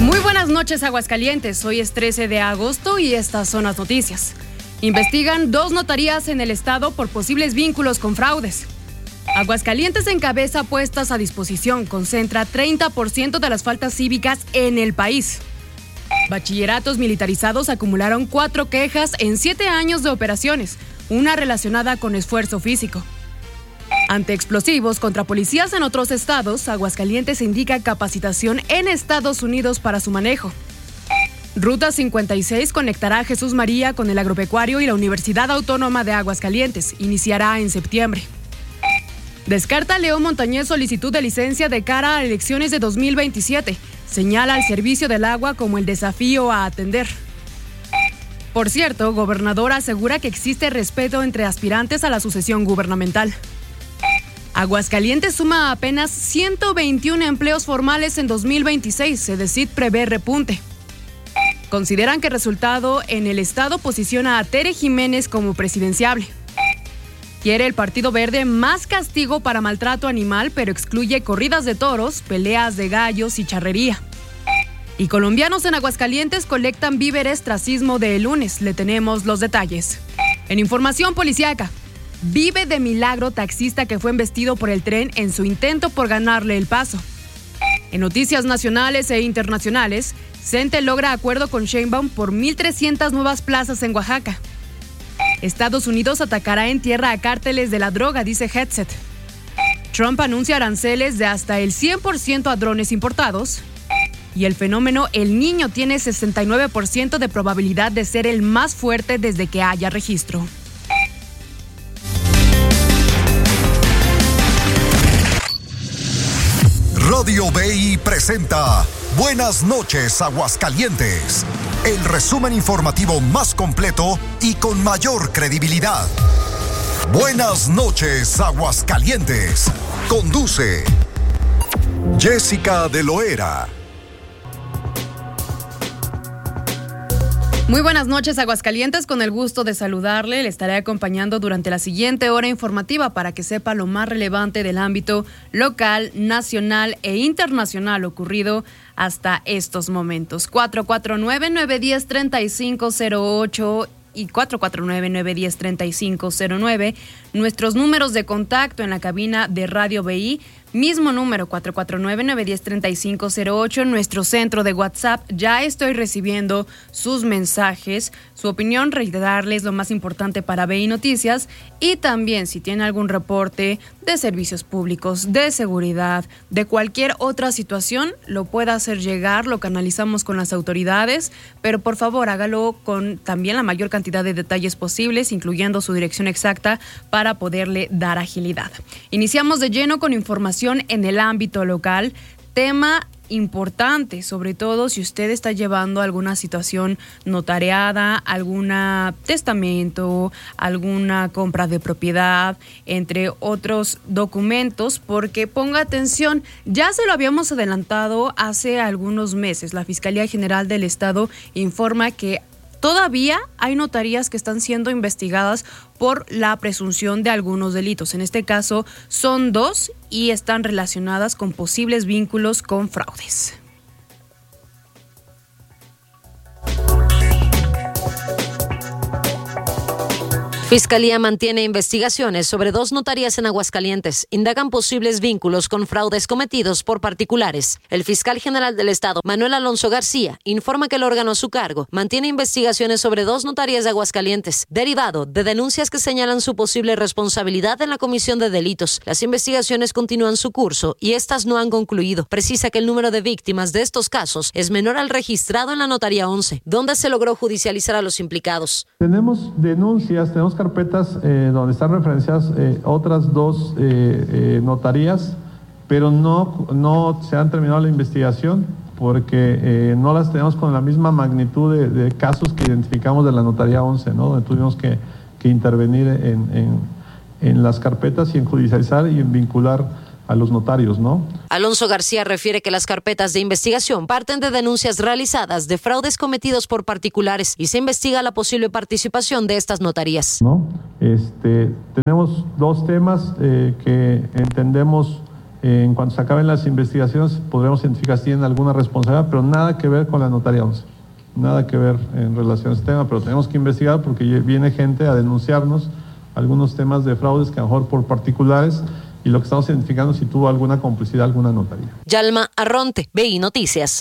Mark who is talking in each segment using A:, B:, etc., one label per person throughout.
A: Muy buenas noches, Aguascalientes. Hoy es 13 de agosto y estas son las noticias. Investigan 2 notarías en el estado por posibles vínculos con fraudes. Aguascalientes encabeza puestas a disposición, concentra 30% de las faltas cívicas en el país. Bachilleratos militarizados acumularon 4 quejas en 7 años de operaciones, una relacionada con esfuerzo físico. Ante explosivos contra policías en otros estados, Aguascalientes indica capacitación en Estados Unidos para su manejo. Ruta 56 conectará a Jesús María con el agropecuario y la Universidad Autónoma de Aguascalientes. Iniciará en septiembre. Descarta León Montañez solicitud de licencia de cara a elecciones de 2027. Señala al servicio del agua como el desafío a atender. Por cierto, gobernador asegura que existe respeto entre aspirantes a la sucesión gubernamental. Aguascalientes suma apenas 121 empleos formales en 2026. CEDECIT prevé repunte. Consideran que el resultado en el estado posiciona a Tere Jiménez como presidenciable. Quiere el Partido Verde más castigo para maltrato animal, pero excluye corridas de toros, peleas de gallos y charrería. Y colombianos en Aguascalientes colectan víveres tras sismo de el lunes. Le tenemos los detalles. En información policíaca, vive de milagro taxista que fue embestido por el tren en su intento por ganarle el paso. En noticias nacionales e internacionales, CENTE logra acuerdo con Sheinbaum por 1,300 nuevas plazas en Oaxaca. Estados Unidos atacará en tierra a cárteles de la droga, dice Headset. Trump anuncia aranceles de hasta el 100% a drones importados. Y el fenómeno El Niño tiene 69% de probabilidad de ser el más fuerte desde que haya registro.
B: Radio BI presenta Buenas noches, Aguascalientes. El resumen informativo más completo y con mayor credibilidad. Buenas noches, Aguascalientes. Conduce Jessica de Loera.
A: Muy buenas noches, Aguascalientes, con el gusto de saludarle. Le estaré acompañando durante la siguiente hora informativa para que sepa lo más relevante del ámbito local, nacional e internacional ocurrido hasta estos momentos. 449-910-3508 y 449-910-3509, nuestros números de contacto en la cabina de Radio BI, mismo número 449-910-3508, nuestro centro de WhatsApp. Ya estoy recibiendo sus mensajes, su opinión, reiterarles lo más importante para BI Noticias, y también si tiene algún reporte de servicios públicos, de seguridad, de cualquier otra situación, lo pueda hacer llegar, lo canalizamos con las autoridades, pero por favor hágalo con también la mayor cantidad de detalles posibles, incluyendo su dirección exacta para poderle dar agilidad. Iniciamos de lleno con información en el ámbito local, tema importante, sobre todo si usted está llevando alguna situación notariada, algún testamento, alguna compra de propiedad, entre otros documentos, porque ponga atención, ya se lo habíamos adelantado hace algunos meses. La Fiscalía General del Estado informa que todavía hay notarías que están siendo investigadas por la presunción de algunos delitos. En este caso son 2 y están relacionadas con posibles vínculos con fraudes.
C: Fiscalía mantiene investigaciones sobre 2 notarías en Aguascalientes. Indagan posibles vínculos con fraudes cometidos por particulares. El fiscal general del Estado, Manuel Alonso García, informa que el órgano a su cargo mantiene investigaciones sobre 2 notarías de Aguascalientes, derivado de denuncias que señalan su posible responsabilidad en la comisión de delitos. Las investigaciones continúan su curso y estas no han concluido. Precisa que el número de víctimas de estos casos es menor al registrado en la notaría 11, donde se logró judicializar a los implicados.
D: Tenemos denuncias, tenemos carpetas donde están referenciadas otras 2 notarías, pero no se han terminado la investigación porque no las tenemos con la misma magnitud de casos que identificamos de la notaría 11, ¿no? Donde tuvimos que intervenir en las carpetas y en judicializar y en vincular a los notarios, ¿no?
C: Alonso García refiere que las carpetas de investigación parten de denuncias realizadas de fraudes cometidos por particulares y se investiga la posible participación de estas notarías.
D: ¿No? Tenemos 2 temas que entendemos En cuanto se acaben las investigaciones, podremos identificar si tienen alguna responsabilidad, pero nada que ver con la Notaría 11. Nada que ver en relación a este tema, pero tenemos que investigar porque viene gente a denunciarnos algunos temas de fraudes que a lo mejor por particulares, y lo que estamos identificando si tuvo alguna complicidad alguna notaría.
C: Yalma Arronte, BI Noticias.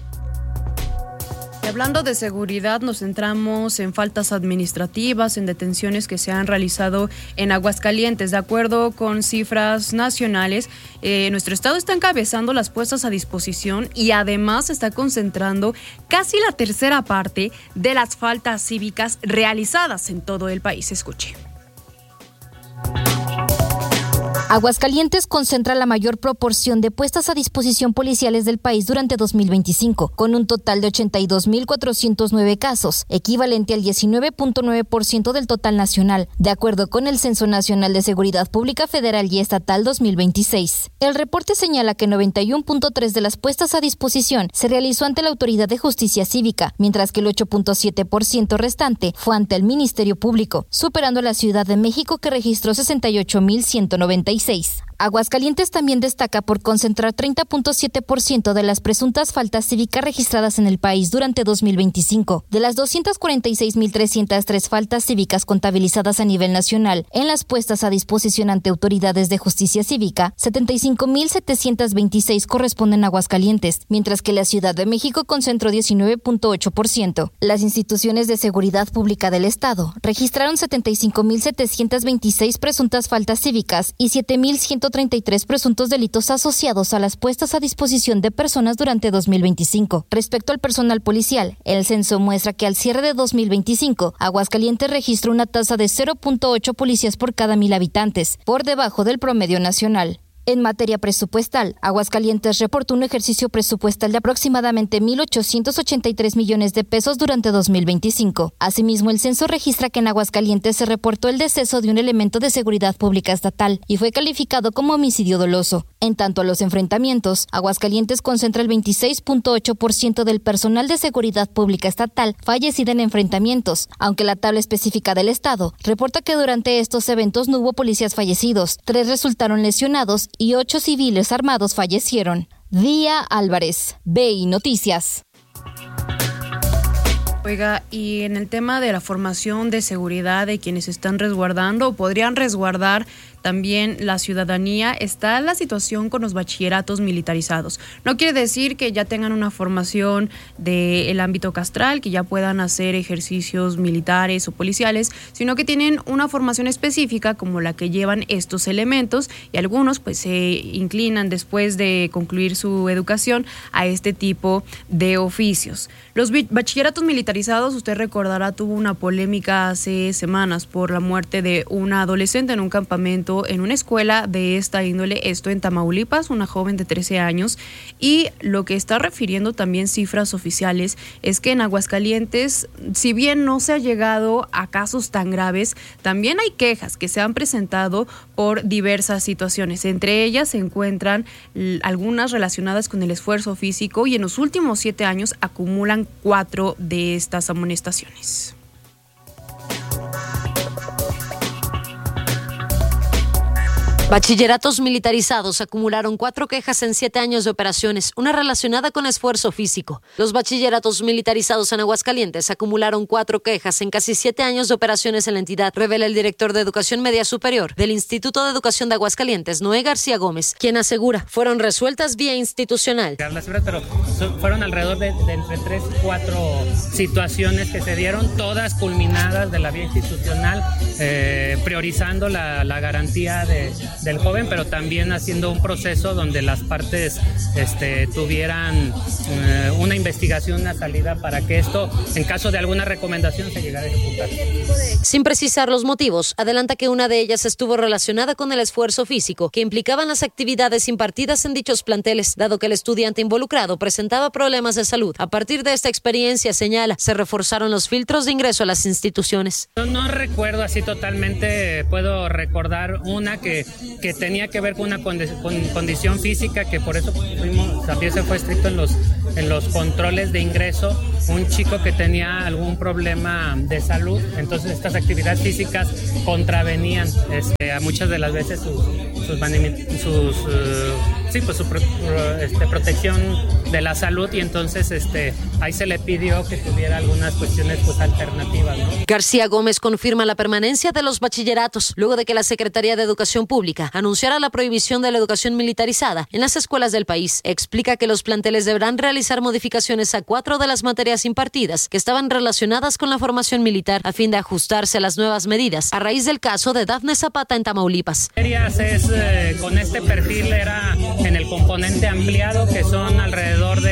A: Y hablando de seguridad, nos centramos en faltas administrativas, en detenciones que se han realizado en Aguascalientes. De acuerdo con cifras nacionales, nuestro estado está encabezando las puestas a disposición y además está concentrando casi la tercera parte de las faltas cívicas realizadas en todo el país. Escuche.
E: Aguascalientes concentra la mayor proporción de puestas a disposición policiales del país durante 2025, con un total de 82.409 casos, equivalente al 19.9% del total nacional, de acuerdo con el Censo Nacional de Seguridad Pública Federal y Estatal 2026. El reporte señala que 91.3% de las puestas a disposición se realizó ante la Autoridad de Justicia Cívica, mientras que el 8.7% restante fue ante el Ministerio Público, superando a la Ciudad de México, que registró 68.196. Aguascalientes también destaca por concentrar 30.7% de las presuntas faltas cívicas registradas en el país durante 2025. De las 246.303 faltas cívicas contabilizadas a nivel nacional en las puestas a disposición ante autoridades de justicia cívica, 75.726 corresponden a Aguascalientes, mientras que la Ciudad de México concentró 19.8%. Las instituciones de seguridad pública del Estado registraron 75.726 presuntas faltas cívicas y 7.133 presuntos delitos asociados a las puestas a disposición de personas durante 2025. Respecto al personal policial, el censo muestra que al cierre de 2025, Aguascalientes registró una tasa de 0.8 policías por cada 1,000 habitantes, por debajo del promedio nacional. En materia presupuestal, Aguascalientes reportó un ejercicio presupuestal de aproximadamente 1.883 millones de pesos durante 2025. Asimismo, el censo registra que en Aguascalientes se reportó el deceso de un elemento de seguridad pública estatal y fue calificado como homicidio doloso. En tanto a los enfrentamientos, Aguascalientes concentra el 26.8% del personal de seguridad pública estatal fallecido en enfrentamientos, aunque la tabla específica del estado reporta que durante estos eventos no hubo policías fallecidos, 3 resultaron lesionados y 8 civiles armados fallecieron. Día Álvarez, BI Noticias.
A: Oiga, y en el tema de la formación de seguridad de quienes están resguardando o podrían resguardar también la ciudadanía, está la situación con los bachilleratos militarizados. No quiere decir que ya tengan una formación del ámbito castral, que ya puedan hacer ejercicios militares o policiales, sino que tienen una formación específica como la que llevan estos elementos, y algunos pues se inclinan después de concluir su educación a este tipo de oficios. Los bachilleratos militarizados, usted recordará, tuvo una polémica hace semanas por la muerte de una adolescente en un campamento en una escuela de esta índole, esto en Tamaulipas, una joven de 13 años, y lo que está refiriendo también cifras oficiales es que en Aguascalientes, si bien no se ha llegado a casos tan graves, también hay quejas que se han presentado por diversas situaciones. Entre ellas se encuentran algunas relacionadas con el esfuerzo físico, y en los últimos 7 años acumulan 4 de estas amonestaciones.
C: Bachilleratos militarizados acumularon 4 quejas en 7 años de operaciones, una relacionada con esfuerzo físico. Los bachilleratos militarizados en Aguascalientes acumularon 4 quejas en casi 7 años de operaciones en la entidad, revela el director de Educación Media Superior del Instituto de Educación de Aguascalientes, Noé García Gómez, quien asegura fueron resueltas vía institucional.
F: Las cifras, pero fueron alrededor de entre 3 y 4 situaciones que se dieron, todas culminadas de la vía institucional, priorizando la garantía del joven, pero también haciendo un proceso donde las partes tuvieran una investigación, una salida para que esto, en caso de alguna recomendación, se llegara a ejecutar.
C: Sin precisar los motivos, adelanta que una de ellas estuvo relacionada con el esfuerzo físico que implicaban las actividades impartidas en dichos planteles, dado que el estudiante involucrado presentaba problemas de salud. A partir de esta experiencia, señala, se reforzaron los filtros de ingreso a las instituciones.
F: No recuerdo así totalmente, puedo recordar una que que tenía que ver con una condición física, que por eso también se fue estricto en los controles de ingreso, un chico que tenía algún problema de salud, entonces estas actividades físicas contravenían a muchas de las veces su protección de la salud, y entonces ahí se le pidió que tuviera algunas cuestiones alternativas, ¿no?
C: García Gómez confirma la permanencia de los bachilleratos luego de que la Secretaría de Educación Pública anunciara la prohibición de la educación militarizada en las escuelas del país. Explica que los planteles deberán realizar modificaciones a 4 de las materias impartidas que estaban relacionadas con la formación militar a fin de ajustarse a las nuevas medidas a raíz del caso de Dafne Zapata en Tamaulipas.
F: Con este perfil era en el componente ampliado, que son alrededor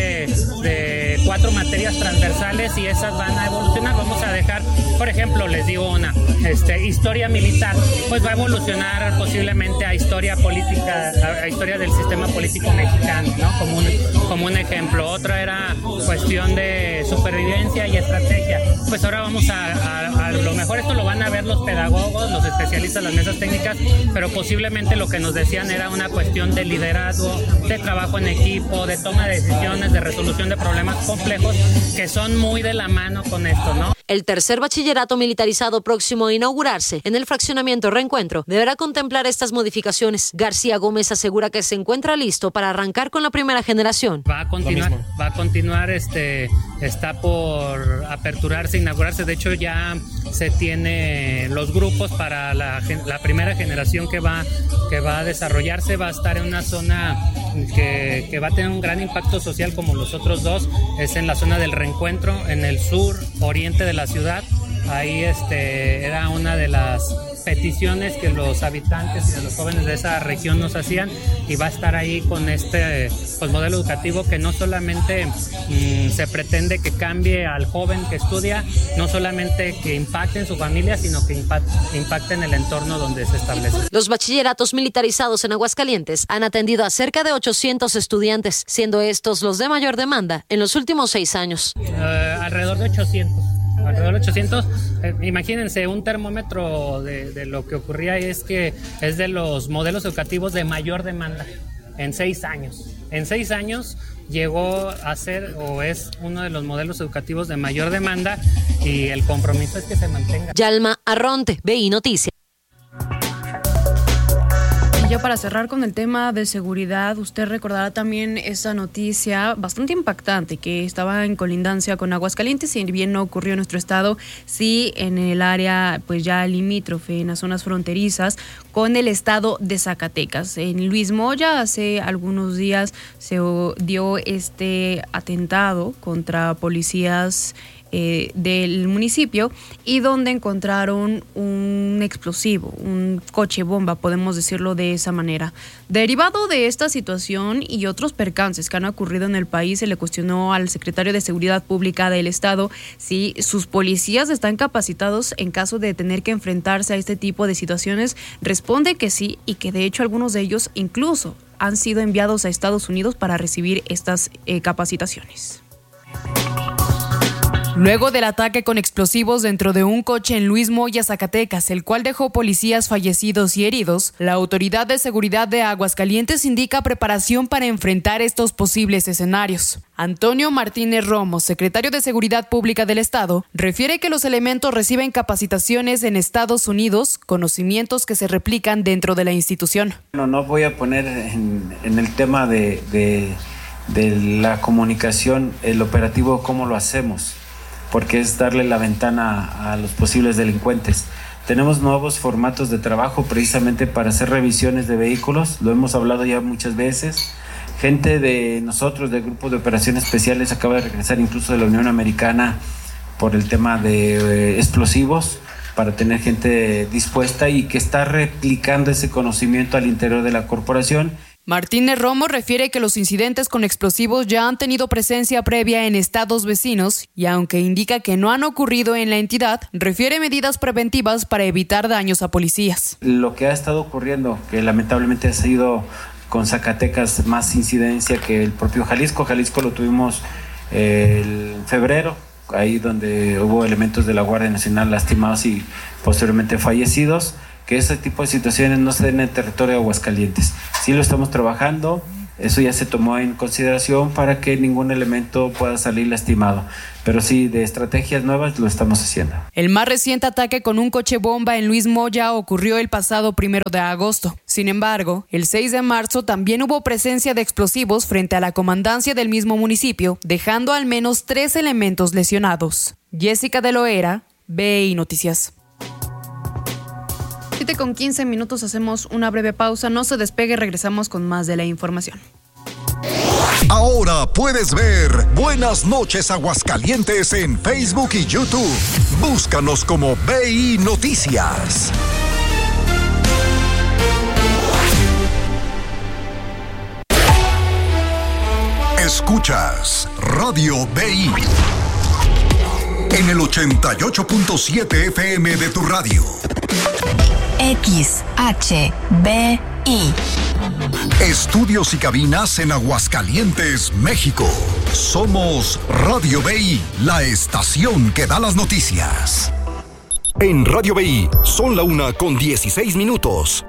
F: de 4 materias transversales, y esas van a evolucionar. Vamos a dejar, por ejemplo, les digo una, historia militar, pues va a evolucionar posiblemente a historia política, a historia del sistema político mexicano, ¿no? Como un ejemplo. Otra era cuestión de supervivencia y estrategia. Pues ahora vamos a lo mejor esto lo van a ver los pedagogos, los especialistas, las mesas técnicas, pero posiblemente lo que nos decían era una cuestión de liderazgo, de trabajo en equipo, de toma de decisiones, de resolución de problemas complejos, que son muy de la mano con esto, ¿no?
C: El tercer bachillerato militarizado próximo a inaugurarse en el fraccionamiento Reencuentro deberá contemplar estas modificaciones. García Gómez asegura que se encuentra listo para arrancar con la primera generación.
F: Va a continuar, está por aperturarse, inaugurarse. De hecho, ya se tiene los grupos para la primera generación que va a desarrollarse. Va a estar en una zona que va a tener un gran impacto social como los otros dos. Es en la zona del Reencuentro, en el sur oriente de la ciudad. Ahí era una de las peticiones que los habitantes y de los jóvenes de esa región nos hacían, y va a estar ahí con modelo educativo que no solamente se pretende que cambie al joven que estudia, no solamente que impacte en su familia, sino que impacte en el entorno donde se establece.
C: Los bachilleratos militarizados en Aguascalientes han atendido a cerca de 800 estudiantes, siendo estos los de mayor demanda en los últimos 6 años.
F: Alrededor de 800. Imagínense, un termómetro de lo que ocurría es que es de los modelos educativos de mayor demanda en 6 años. En 6 años llegó a ser o es uno de los modelos educativos de mayor demanda, y el compromiso es que se mantenga.
C: Yalma Arronte, BI Noticias.
A: Ya para cerrar con el tema de seguridad, usted recordará también esa noticia bastante impactante que estaba en colindancia con Aguascalientes, si bien no ocurrió en nuestro estado, sí en el área pues ya limítrofe, en las zonas fronterizas con el estado de Zacatecas. En Luis Moya hace algunos días se dio este atentado contra policías del municipio, y donde encontraron un explosivo, un coche bomba, podemos decirlo de esa manera. Derivado de esta situación y otros percances que han ocurrido en el país, se le cuestionó al secretario de Seguridad Pública del Estado si sus policías están capacitados en caso de tener que enfrentarse a este tipo de situaciones. Responde que sí, y que de hecho algunos de ellos incluso han sido enviados a Estados Unidos para recibir estas capacitaciones. Luego del ataque con explosivos dentro de un coche en Luis Moya, Zacatecas, el cual dejó policías fallecidos y heridos, la Autoridad de Seguridad de Aguascalientes indica preparación para enfrentar estos posibles escenarios. Antonio Martínez Romo, secretario de Seguridad Pública del Estado, refiere que los elementos reciben capacitaciones en Estados Unidos, conocimientos que se replican dentro de la institución.
G: No voy a poner en el tema de la comunicación, el operativo, cómo lo hacemos, porque es darle la ventana a los posibles delincuentes. Tenemos nuevos formatos de trabajo precisamente para hacer revisiones de vehículos, lo hemos hablado ya muchas veces. Gente de nosotros, del Grupo de Operaciones Especiales, acaba de regresar incluso de la Unión Americana por el tema de explosivos, para tener gente dispuesta y que está replicando ese conocimiento al interior de la corporación.
A: Martínez Romo refiere que los incidentes con explosivos ya han tenido presencia previa en estados vecinos, y aunque indica que no han ocurrido en la entidad, refiere medidas preventivas para evitar daños a policías.
G: Lo que ha estado ocurriendo, que lamentablemente ha sido con Zacatecas más incidencia que el propio Jalisco. Jalisco lo tuvimos en febrero, ahí donde hubo elementos de la Guardia Nacional lastimados y posteriormente fallecidos. que ese tipo de situaciones no se den en el territorio de Aguascalientes. Sí lo estamos trabajando, eso ya se tomó en consideración para que ningún elemento pueda salir lastimado. Pero sí, de estrategias nuevas lo estamos haciendo.
A: El más reciente ataque con un coche bomba en Luis Moya ocurrió el pasado 1 de agosto. Sin embargo, el 6 de marzo también hubo presencia de explosivos frente a la comandancia del mismo municipio, dejando al menos 3 elementos lesionados. Jessica de Loera, BI Noticias. 7:15, hacemos una breve pausa. No se despegue, regresamos con más de la información.
B: Ahora puedes ver Buenas noches Aguascalientes en Facebook y YouTube. Búscanos como BI Noticias. Escuchas Radio BI en el 88.7 FM de tu radio.
H: XHBI.
B: Estudios y cabinas en Aguascalientes, México. Somos Radio BI, la estación que da las noticias. En Radio BI son la 1:16.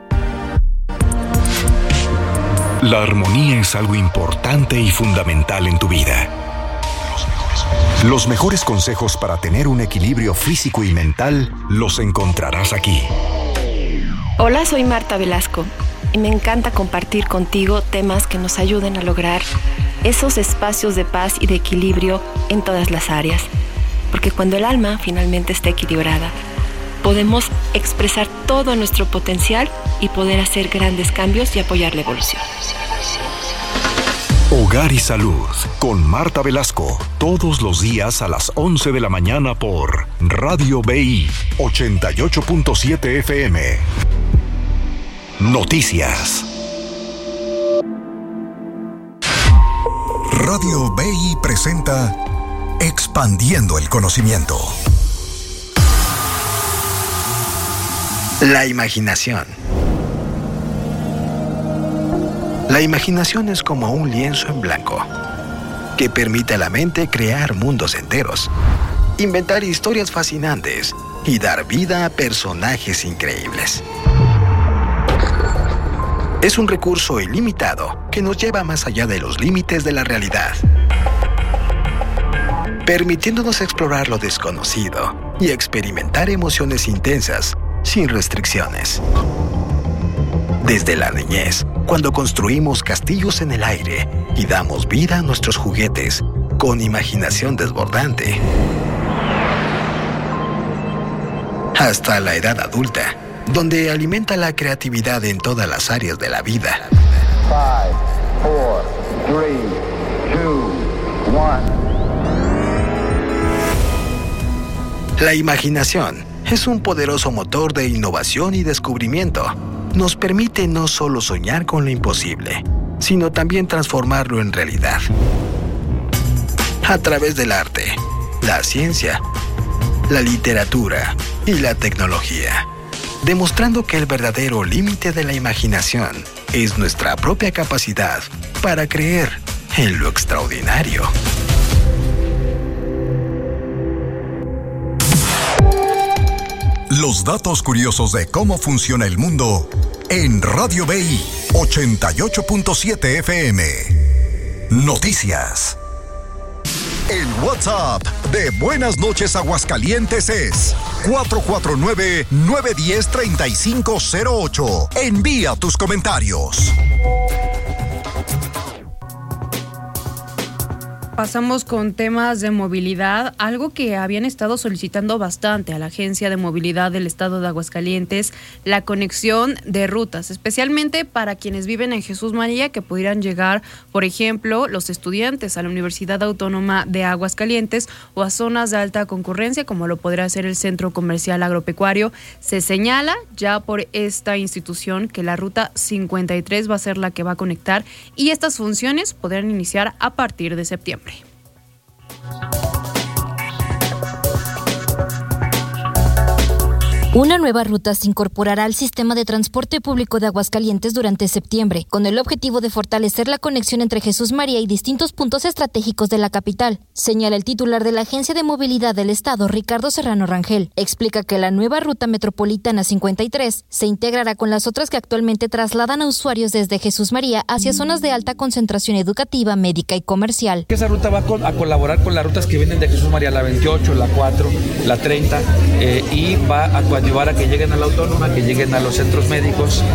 B: La armonía es algo importante y fundamental en tu vida. Los mejores consejos para tener un equilibrio físico y mental los encontrarás aquí.
I: Hola, soy Marta Velasco y me encanta compartir contigo temas que nos ayuden a lograr esos espacios de paz y de equilibrio en todas las áreas. Porque cuando el alma finalmente está equilibrada, podemos expresar todo nuestro potencial y poder hacer grandes cambios y apoyar la evolución.
B: Hogar y Salud con Marta Velasco, todos los días a las 11 de la mañana por Radio BI 88.7 FM. Noticias. Radio BI presenta Expandiendo el Conocimiento.
J: La imaginación. La imaginación es como un lienzo en blanco que permite a la mente crear mundos enteros, inventar historias fascinantes y dar vida a personajes increíbles. Es un recurso ilimitado que nos lleva más allá de los límites de la realidad, permitiéndonos explorar lo desconocido y experimentar emociones intensas sin restricciones. Desde la niñez, cuando construimos castillos en el aire y damos vida a nuestros juguetes con imaginación desbordante, hasta la edad adulta, donde alimenta la creatividad en todas las áreas de la vida.
K: 5, 4, 3, 2, 1.
J: La imaginación es un poderoso motor de innovación y descubrimiento. Nos permite no solo soñar con lo imposible, sino también transformarlo en realidad. A través del arte, la ciencia, la literatura y la tecnología, demostrando que el verdadero límite de la imaginación es nuestra propia capacidad para creer en lo extraordinario.
B: Los datos curiosos de cómo funciona el mundo en Radio BI 88.7 FM. Noticias. El WhatsApp de Buenas noches Aguascalientes es 449-910-3508. Envía tus comentarios.
A: Pasamos con temas de movilidad, algo que habían estado solicitando bastante a la Agencia de Movilidad del Estado de Aguascalientes, la conexión de rutas, especialmente para quienes viven en Jesús María, que pudieran llegar, por ejemplo, los estudiantes a la Universidad Autónoma de Aguascalientes o a zonas de alta concurrencia, como lo podría hacer el Centro Comercial Agropecuario. Se señala ya por esta institución que la ruta 53 va a ser la que va a conectar y estas funciones podrán iniciar a partir de septiembre.
E: Una nueva ruta se incorporará al sistema de transporte público de Aguascalientes durante septiembre, con el objetivo de fortalecer la conexión entre Jesús María y distintos puntos estratégicos de la capital, señala el titular de la Agencia de Movilidad del Estado, Ricardo Serrano Rangel. Explica que la nueva ruta metropolitana 53 se integrará con las otras que actualmente trasladan a usuarios desde Jesús María hacia zonas de alta concentración educativa, médica y comercial.
H: Esa ruta va a colaborar con las rutas que vienen de Jesús María, la 28, la 4, la 30, y va a ayudar a que lleguen a la Autónoma, que lleguen a los centros médicos